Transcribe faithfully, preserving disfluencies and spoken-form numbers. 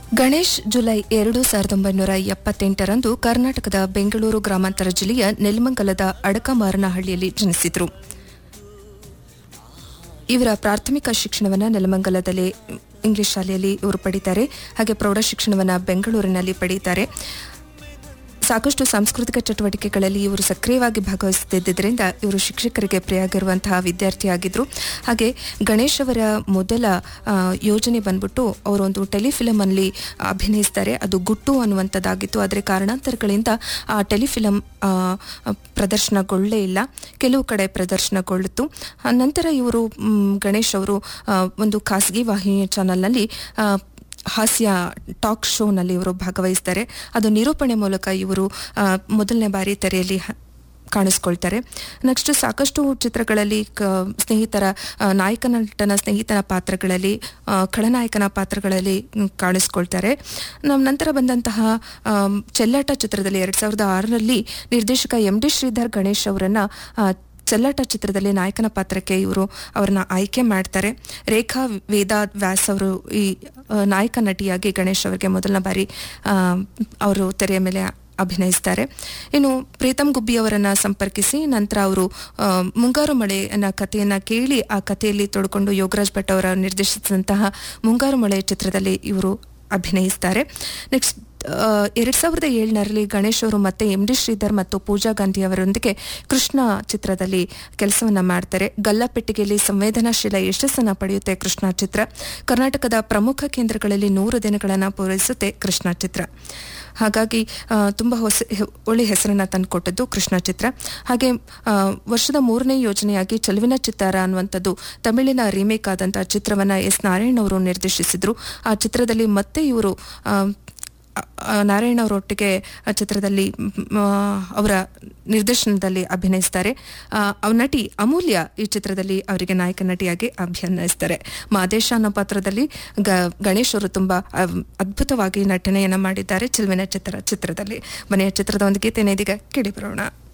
Ganesh July ಎರಡು ಸಾವಿರದ ಒಂಬೈನೂರ ಎಪ್ಪತ್ತೆಂಟರಂದು ಕರ್ನಾಟಕದ ಬೆಂಗಳೂರು ಗ್ರಾಮಾಂತರ ಜಿಲ್ಲೆಯ ನೆಲಮಂಗಲದ ಅಡಕಮಾರನಹಳ್ಳಿಯಲ್ಲಿ ಜನಿಸಿದರು. ಇವರ ಪ್ರಾಥಮಿಕ ಶಿಕ್ಷಣವನ್ನು ನೆಲಮಂಗಲದಲ್ಲಿ ಇಂಗ್ಲಿಷ್ ಶಾಲೆಯಲ್ಲಿ ಇವರು ಪಡೀತಾರೆ. ಹಾಗೆ ಪ್ರೌಢ ಶಿಕ್ಷಣವನ್ನು ಬೆಂಗಳೂರಿನಲ್ಲಿ ಪಡೆಯುತ್ತಾರೆ. ಸಾಕಷ್ಟು ಸಾಂಸ್ಕೃತಿಕ ಚಟುವಟಿಕೆಗಳಲ್ಲಿ ಇವರು ಸಕ್ರಿಯವಾಗಿ ಭಾಗವಹಿಸುತ್ತಿದ್ದರಿಂದ ಇವರು ಶಿಕ್ಷಕರಿಗೆ ಪ್ರಿಯಾಗಿರುವಂತಹ ವಿದ್ಯಾರ್ಥಿಯಾಗಿದ್ದರು. ಹಾಗೆ ಗಣೇಶ್ ಅವರ ಮೊದಲ ಯೋಜನೆ ಬಂದ್ಬಿಟ್ಟು ಅವರೊಂದು ಟೆಲಿಫಿಲಮ್ ಅಲ್ಲಿ ಅಭಿನಯಿಸ್ತಾರೆ. ಅದು ಗುಟ್ಟು ಅನ್ನುವಂಥದ್ದಾಗಿತ್ತು. ಆದರೆ ಕಾರಣಾಂತರಗಳಿಂದ ಆ ಟೆಲಿಫಿಲಮ್ ಪ್ರದರ್ಶನಗೊಳ್ಳೇ ಇಲ್ಲ, ಕೆಲವು ಕಡೆ ಪ್ರದರ್ಶನಗೊಳ್ಳಿತು. ನಂತರ ಇವರು ಗಣೇಶ್ ಅವರು ಒಂದು ಖಾಸಗಿ ವಾಹಿನಿಯ ಚಾನಲ್ನಲ್ಲಿ ಹಾಸ್ಯ ಟಾಕ್ ಶೋನಲ್ಲಿ ಇವರು ಭಾಗವಹಿಸ್ತಾರೆ. ಅದು ನಿರೂಪಣೆ ಮೂಲಕ ಇವರು ಮೊದಲನೇ ಬಾರಿ ತೆರೆಯಲ್ಲಿ ಕಾಣಿಸ್ಕೊಳ್ತಾರೆ. ನೆಕ್ಸ್ಟ್ ಸಾಕಷ್ಟು ಚಿತ್ರಗಳಲ್ಲಿ ಸ್ನೇಹಿತರ ನಾಯಕ ನಟನ ಸ್ನೇಹಿತನ ಪಾತ್ರಗಳಲ್ಲಿ, ಖಳನಾಯಕನ ಪಾತ್ರಗಳಲ್ಲಿ ಕಾಣಿಸ್ಕೊಳ್ತಾರೆ. ನಮ್ಮ ನಂತರ ಬಂದಂತಹ ಚೆಲ್ಲಾಟ ಚಿತ್ರದಲ್ಲಿ ಎರಡ್ ಸಾವಿರದ ಆರರಲ್ಲಿ ನಿರ್ದೇಶಕ ಎಂ ಡಿ ಶ್ರೀಧರ್ ಗಣೇಶ್ ಅವರನ್ನ ಚೆಲ್ಲಾಟ ಚಿತ್ರದಲ್ಲಿ ನಾಯಕನ ಪಾತ್ರಕ್ಕೆ ಇವರು ಅವ್ರನ್ನ ಆಯ್ಕೆ ಮಾಡ್ತಾರೆ. ರೇಖಾ ವೇದಾ ವ್ಯಾಸ್ ಅವರು ಈ ನಾಯಕ ನಟಿಯಾಗಿ ಗಣೇಶ್ ಅವರಿಗೆ ಮೊದಲನೇ ಬಾರಿ ಅವರು ತೆರೆಯ ಮೇಲೆ ಅಭಿನಯಿಸ್ತಾರೆ. ಇನ್ನು ಪ್ರೀತಮ್ ಗುಬ್ಬಿ ಅವರನ್ನ ಸಂಪರ್ಕಿಸಿ ನಂತರ ಅವರು ಮುಂಗಾರು ಮಳೆ ಅನ್ನೋ ಕಥೆಯನ್ನ ಕೇಳಿ ಆ ಕಥೆಯಲ್ಲಿ ತೊಡ್ಕೊಂಡು ಯೋಗರಾಜ್ ಭಟ್ ಅವರ ನಿರ್ದೇಶಿಸಿದಂತಹ ಮುಂಗಾರು ಮಳೆ ಚಿತ್ರದಲ್ಲಿ ಇವರು ಅಭಿನಯಿಸ್ತಾರೆ. ನೆಕ್ಸ್ಟ್ ಎರಡ್ ಸಾವಿರದ ಏಳರಲ್ಲಿ ಗಣೇಶ್ ಅವರು ಮತ್ತೆ ಎಂ ಡಿ ಶ್ರೀಧರ್ ಮತ್ತು ಪೂಜಾ ಗಾಂಧಿ ಅವರೊಂದಿಗೆ ಕೃಷ್ಣ ಚಿತ್ರದಲ್ಲಿ ಕೆಲಸವನ್ನ ಮಾಡ್ತಾರೆ. ಗಲ್ಲಪೆಟ್ಟಿಗೆಯಲ್ಲಿ ಸಂವೇದನಾಶೀಲ ಯಶಸ್ಸನ್ನ ಪಡೆಯುತ್ತೆ ಕೃಷ್ಣ ಚಿತ್ರ. ಕರ್ನಾಟಕದ ಪ್ರಮುಖ ಕೇಂದ್ರಗಳಲ್ಲಿ ನೂರು ದಿನಗಳನ್ನು ಪೂರೈಸುತ್ತೆ ಕೃಷ್ಣ ಚಿತ್ರ. ಹಾಗಾಗಿ ತುಂಬ ಹೊಸ ಒಳ್ಳೆ ಹೆಸರನ್ನ ತಂದುಕೊಟ್ಟದ್ದು ಕೃಷ್ಣ ಚಿತ್ರ. ಹಾಗೆ ವರ್ಷದ ಮೂರನೇ ಯೋಜನೆಯಾಗಿ ಚೆಲುವಿನ ಚಿತ್ತಾರ ಅನ್ನುವಂಥದ್ದು ತಮಿಳಿನ ರೀಮೇಕ್ ಆದಂತಹ ಚಿತ್ರವನ್ನ ಎಸ್ ನಾರಾಯಣ್ ಅವರು ನಿರ್ದೇಶಿಸಿದ್ರು. ಆ ಚಿತ್ರದಲ್ಲಿ ಮತ್ತೆ ಇವರು ನಾರಾಯಣ ಅವರೊಟ್ಟಿಗೆ ಚಿತ್ರದಲ್ಲಿ ಅವರ ನಿರ್ದೇಶನದಲ್ಲಿ ಅಭಿನಯಿಸ್ತಾರೆ. ನಟಿ ಅಮೂಲ್ಯ ಈ ಚಿತ್ರದಲ್ಲಿ ಅವರಿಗೆ ನಾಯಕ ನಟಿಯಾಗಿ ಅಭಿನಯಿಸ್ತಾರೆ. ಮಾದೇಶ ಅನ್ನೋ ಪಾತ್ರದಲ್ಲಿ ಗಣೇಶ್ ಅವರು ತುಂಬಾ ಅದ್ಭುತವಾಗಿ ನಟನೆಯನ್ನ ಮಾಡಿದ್ದಾರೆ ಚೆಲುವಿನ ಚಿತ್ರ ಚಿತ್ರದಲ್ಲಿ. ಮನೆಯ ಚಿತ್ರದ ಒಂದು ಗೀತೆಯನ್ನು ಇದೀಗ ಕೇಳಿ ಬರೋಣ.